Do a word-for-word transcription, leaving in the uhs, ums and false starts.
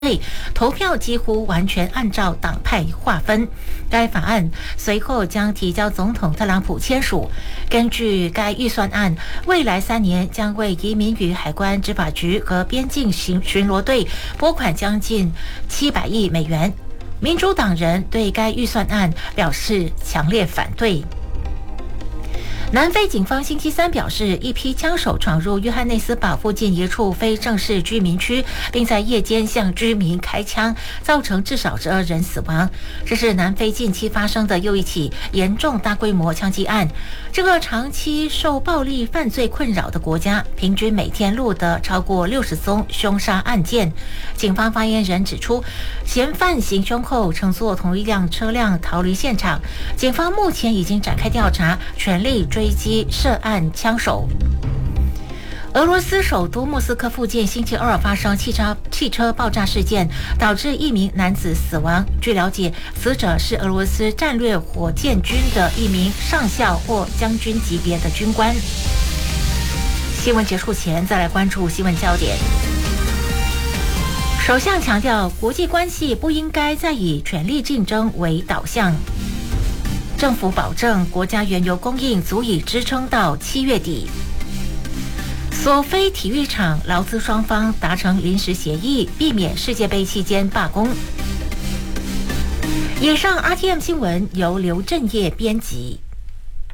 投票几乎完全按照党派划分。该法案随后将提交总统特朗普签署。根据该预算案，未来三年将为移民与海关执法局和边境巡巡逻队拨款将近七百亿美元。民主党人对该预算案表示强烈反对。南非警方星期三表示，一批枪手闯入约翰内斯堡附近一处非正式居民区，并在夜间向居民开枪，造成至少十二人死亡。这是南非近期发生的又一起严重大规模枪击案。这个长期受暴力犯罪困扰的国家，平均每天录得超过六十宗凶杀案件。警方发言人指出，嫌犯行凶后乘坐同一辆车辆逃离现场，警方目前已经展开调查，全力追追击涉案枪手。俄罗斯首都莫斯科附近星期二发生汽车汽车爆炸事件，导致一名男子死亡。据了解，死者是俄罗斯战略火箭军的一名上校或将军级别的军官。新闻结束前，再来关注新闻焦点。首相强调，国际关系不应该再以权力竞争为导向。政府保证国家原油供应足以支撑到七月底。索菲体育场劳资双方达成临时协议，避免世界杯期间罢工。以上 R T M 新闻由刘振业编辑。